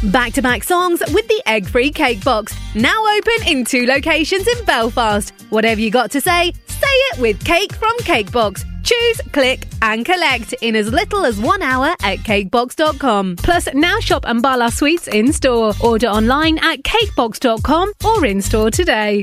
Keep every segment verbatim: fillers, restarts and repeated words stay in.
Back-to-back songs with the egg-free cake box. Now open in two locations in Belfast. Whatever you got to say, say it with Cake from Cakebox. Choose, click and collect in as little as one hour at cakebox dot com. Plus, now shop Ambala Sweets in-store. Order online at cakebox dot com or in-store today.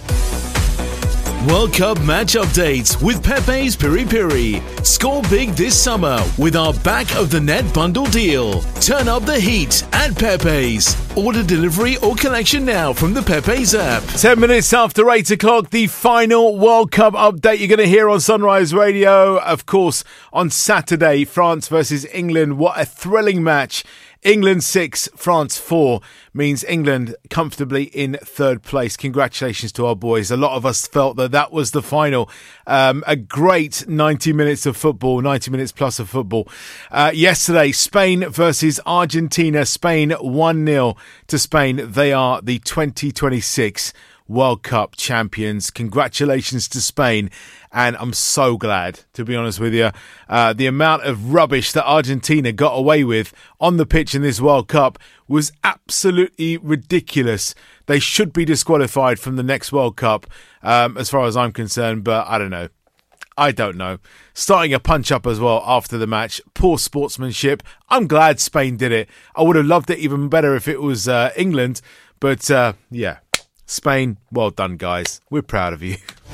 World Cup match updates with Pepe's Piri Piri. Score big this summer with our back of the net bundle deal. Turn up the heat at Pepe's. Order delivery or collection now from the Pepe's app. Ten minutes after eight o'clock, the final World Cup update you're going to hear on Sunrise Radio. Of course, on Saturday, France versus England. What a thrilling match. England six, France four means England comfortably in third place. Congratulations to our boys. A lot of us felt that that was the final. Um, a great ninety minutes of football, ninety minutes plus of football. Uh, yesterday, Spain versus Argentina. Spain one nil to Spain. They are the twenty twenty-six World Cup champions. Congratulations to Spain. And I'm so glad, to be honest with you. Uh, the amount of rubbish that Argentina got away with on the pitch in this World Cup was absolutely ridiculous. They should be disqualified from the next World Cup, um, as far as I'm concerned. But I don't know. I don't know. Starting a punch-up as well after the match. Poor sportsmanship. I'm glad Spain did it. I would have loved it even better if it was uh, England. But, uh, yeah. Spain, well done, guys. We're proud of you.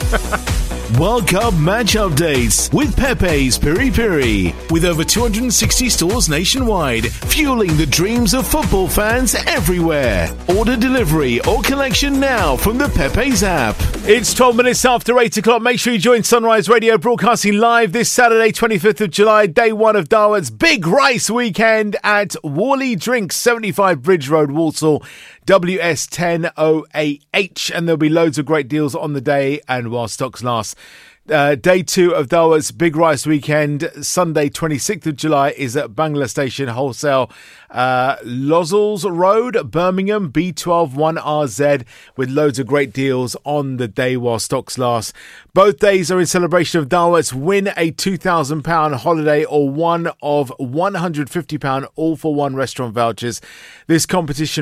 World Cup match updates with Pepe's Piri Piri. With over two hundred sixty stores nationwide, fueling the dreams of football fans everywhere. Order delivery or collection now from the Pepe's app. It's twelve minutes after eight o'clock. Make sure you join Sunrise Radio, broadcasting live this Saturday, twenty-fifth of July, day one of Darwin's Big Rice Weekend at Worley Drinks, seventy-five Bridge Road, Walsall. W S ten oh eight H, and there'll be loads of great deals on the day and while stocks last. Uh, day two of Dawa's Big Rice Weekend, Sunday twenty-sixth of July, is at Bangla Station Wholesale, uh, Lozells Road, Birmingham, B twelve one R Z, with loads of great deals on the day while stocks last. Both days are in celebration of Dawa's Win a two thousand pounds holiday or one of one hundred fifty pounds all for one restaurant vouchers. This competition